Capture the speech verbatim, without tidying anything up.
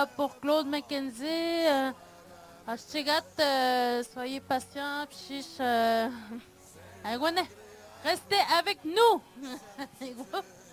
pour Claude McKenzie. Euh, Ashtigat, euh, soyez patients. Chiche, euh, Aigouane, restez avec nous.